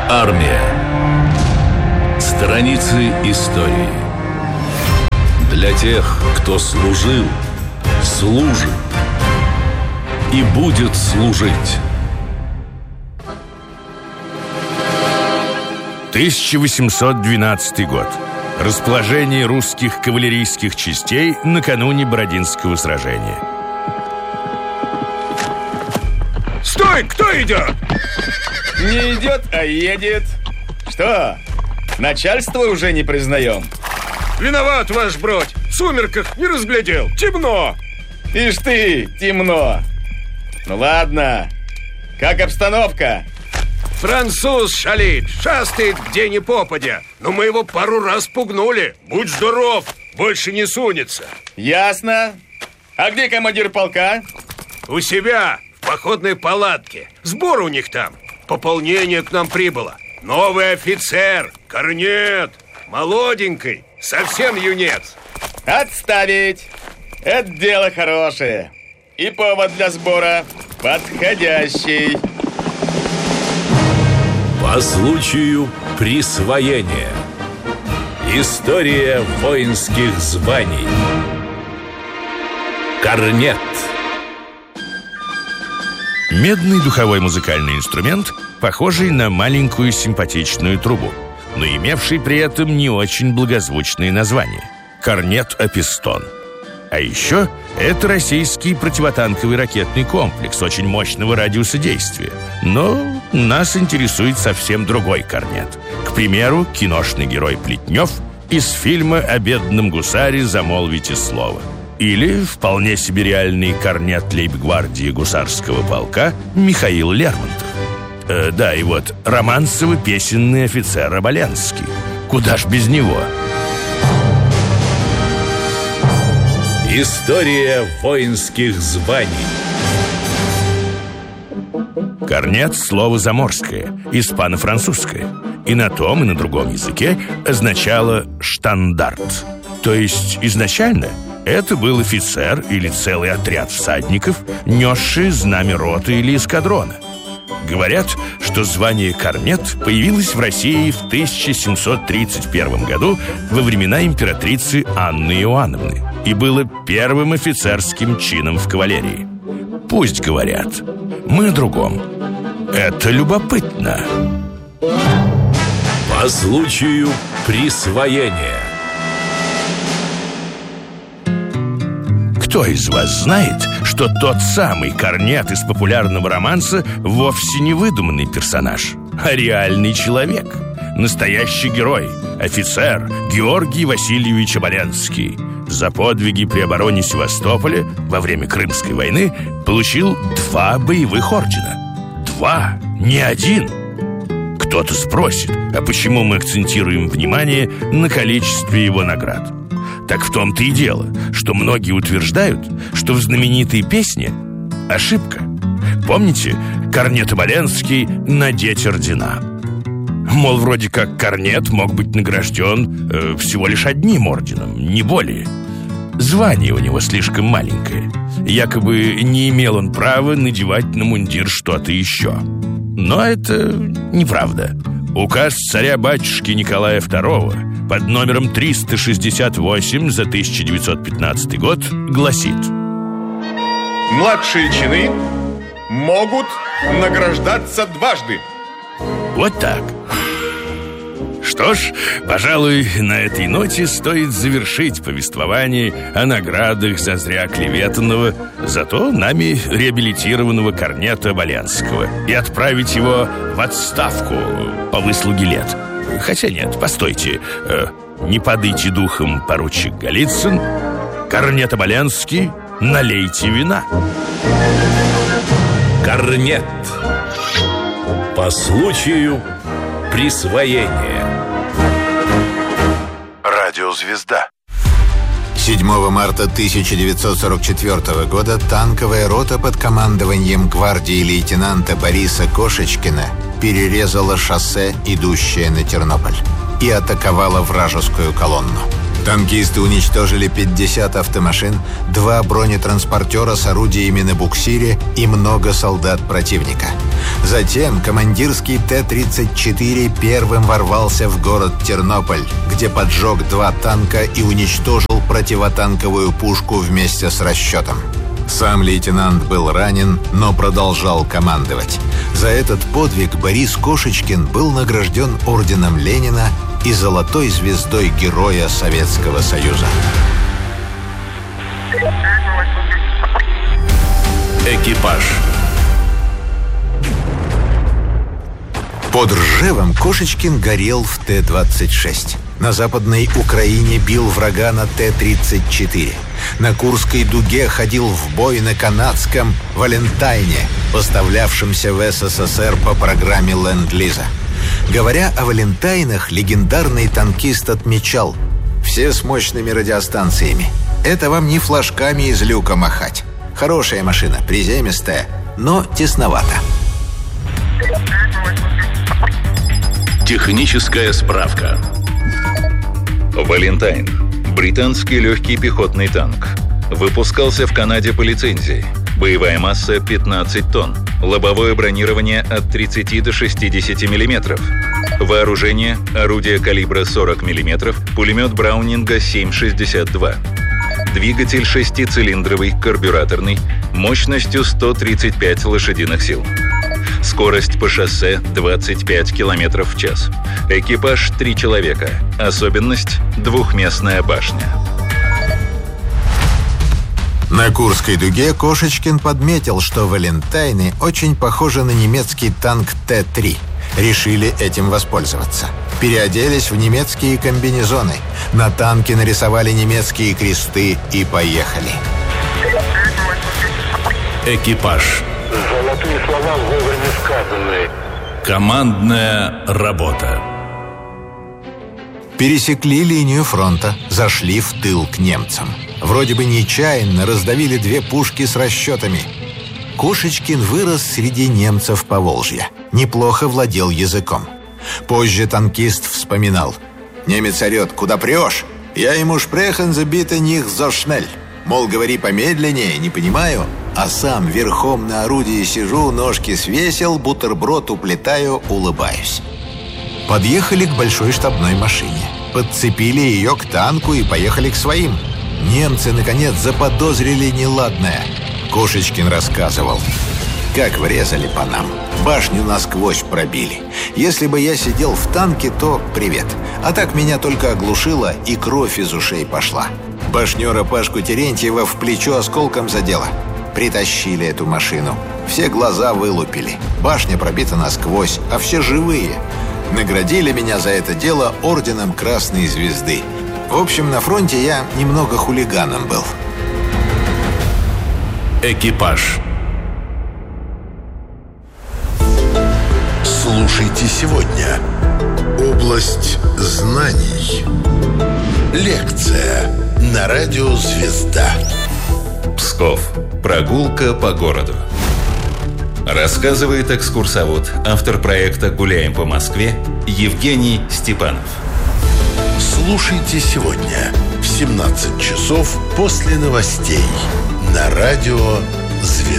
Армия. Страницы истории. Для тех, кто служил, служит и будет служить. 1812 год. Расположение русских кавалерийских частей накануне Бородинского сражения. Стой! Кто идет? Не идет, а едет. Что, начальство уже не признаем? Виноват, ваш бродь. В сумерках не разглядел. Темно. Ишь ты, темно. Ну ладно. Как обстановка? Француз шалит, шастает где ни попадя. Но мы его пару раз пугнули. Будь здоров, больше не сунется. Ясно. А где командир полка? У себя, в походной палатке. Сбор у них там. Пополнение к нам прибыло. Новый офицер, корнет. Молоденький, совсем юнец. Отставить. Это дело хорошее. И повод для сбора подходящий. По случаю присвоения. История воинских званий. Корнет. Медный духовой музыкальный инструмент, похожий на маленькую симпатичную трубу, но имевший при этом не очень благозвучные названия – корнет-апистон. А еще это российский противотанковый ракетный комплекс очень мощного радиуса действия. Но нас интересует совсем другой корнет. К примеру, киношный герой Плетнев из фильма «О бедном гусаре замолвите слово». Или вполне себе реальный корнет лейб-гвардии гусарского полка Михаил Лермонтов. Да, и вот романсово-песенный офицер Оболенский. Куда ж без него? История воинских званий. Корнет – слово заморское, испано-французское. И на том, и на другом языке означало «штандарт». То есть изначально это был офицер или целый отряд всадников, несший знамя роты или эскадрона. Говорят, что звание корнет появилось в России в 1731 году во времена императрицы Анны Иоанновны и было первым офицерским чином в кавалерии. Пусть говорят. Мы о другом. Это любопытно. По случаю присвоения. Кто из вас знает, что тот самый корнет из популярного романса вовсе не выдуманный персонаж, а реальный человек? Настоящий герой, офицер Георгий Васильевич Оболенский. За подвиги при обороне Севастополя во время Крымской войны получил 2 боевых ордена. 2, не 1. Кто-то спросит, а почему мы акцентируем внимание на количестве его наград? Так в том-то и дело, что многие утверждают, что в знаменитой песне ошибка. Помните, корнет Оболенский «Надеть ордена»? Мол, вроде как корнет мог быть награжден всего лишь 1 орденом, не более. Звание у него слишком маленькое. Якобы не имел он права надевать на мундир что-то еще. Но это неправда. Указ царя-батюшки Николая II под номером 368 за 1915 год гласит: младшие чины могут награждаться дважды. Вот так. Что ж, пожалуй, на этой ноте стоит завершить повествование о наградах за зря клеветанного, зато нами реабилитированного корнета Оболенского и отправить его в отставку по выслуге лет. Хотя нет, постойте, не падайте духом, поручик Голицын. Корнет Оболенский, налейте вина. Корнет. По случаю присвоения. Радиозвезда. 7 марта 1944 года танковая рота под командованием гвардии лейтенанта Бориса Кошечкина перерезала шоссе, идущее на Тернополь, и атаковала вражескую колонну. Танкисты уничтожили 50 автомашин, 2 бронетранспортера с орудиями на буксире и много солдат противника. Затем командирский Т-34 первым ворвался в город Тернополь, где поджег 2 танка и уничтожил противотанковую пушку вместе с расчетом. Сам лейтенант был ранен, но продолжал командовать. За этот подвиг Борис Кошечкин был награжден орденом Ленина и золотой звездой Героя Советского Союза. Экипаж. Под Ржевом Кошечкин горел в Т-26. На Западной Украине бил врага на Т-34. На Курской дуге ходил в бой на канадском «Валентайне», поставлявшемся в СССР по программе Ленд-Лиза. Говоря о «Валентайнах», легендарный танкист отмечал: «Все с мощными радиостанциями. Это вам не флажками из люка махать. Хорошая машина, приземистая, но тесновато». Техническая справка. «Валентайн» – британский легкий пехотный танк. Выпускался в Канаде по лицензии. Боевая масса 15 тонн. Лобовое бронирование от 30 до 60 мм. Вооружение – орудие калибра 40 мм, пулемет Браунинга 7,62. Двигатель 6-цилиндровый, карбюраторный, мощностью 135 лошадиных сил. Скорость по шоссе 25 км в час. Экипаж 3 человека. Особенность – двухместная башня. На Курской дуге Кошечкин подметил, что «Валентайны» очень похожи на немецкий танк Т-3. Решили этим воспользоваться. Переоделись в немецкие комбинезоны. На танке нарисовали немецкие кресты и поехали. Экипаж. Золотые слова вовремя сказанные. Командная работа. Пересекли линию фронта, зашли в тыл к немцам. Вроде бы нечаянно раздавили 2 пушки с расчетами. Кошечкин вырос среди немцев Поволжья. Неплохо владел языком. Позже танкист вспоминал: «Немец орет: куда прешь? Я ему шпрехен забита них за шнель. Мол, говори помедленнее, не понимаю. А сам верхом на орудии сижу, ножки свесил, бутерброд уплетаю, улыбаюсь». Подъехали к большой штабной машине. Подцепили ее к танку и поехали к своим. Немцы, наконец, заподозрили неладное. Кошечкин рассказывал: «Как врезали по нам. Башню насквозь пробили. Если бы я сидел в танке, то привет. А так меня только оглушило, и кровь из ушей пошла. Башнера Пашку Терентьева в плечо осколком задело. Притащили эту машину. Все глаза вылупили. Башня пробита насквозь, а все живые. Наградили меня за это дело орденом Красной Звезды. В общем, на фронте я немного хулиганом был». Экипаж. Слушайте сегодня. Область знаний. Лекция на радио «Звезда». Псков. Прогулка по городу. Рассказывает экскурсовод, автор проекта «Гуляем по Москве» Евгений Степанов. Слушайте сегодня в 17 часов после новостей на радио «Звезда».